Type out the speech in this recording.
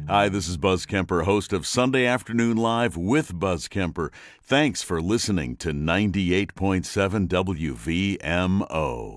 Hi, this is Buzz Kemper, host of Sunday Afternoon Live with Buzz Kemper. Thanks for listening to 98.7 WVMO.